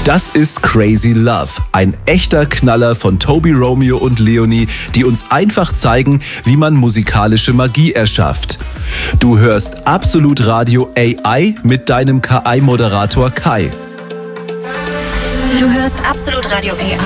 Das ist Crazy Love, ein echter Knaller von Toby Romeo und Leonie, die uns einfach zeigen, wie man musikalische Magie erschafft. Du hörst Absolut Radio AI mit deinem KI-Moderator Kai. Du hörst Absolut Radio AI.